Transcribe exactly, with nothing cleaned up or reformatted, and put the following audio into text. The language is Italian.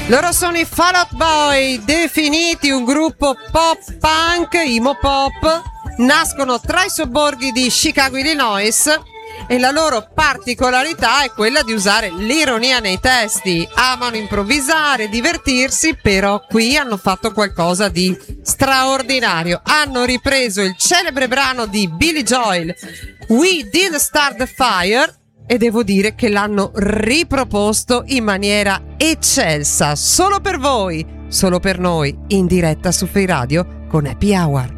Loro sono i Fall Out Boy, definiti un gruppo pop punk, emo pop, nascono tra i sobborghi di Chicago, Illinois, e la loro particolarità è quella di usare l'ironia nei testi. Amano improvvisare, divertirsi, però qui hanno fatto qualcosa di straordinario. Hanno ripreso il celebre brano di Billy Joel, We Did Start the Fire, e devo dire che l'hanno riproposto in maniera eccelsa, solo per voi, solo per noi, in diretta su Free Radio con Happy Hour.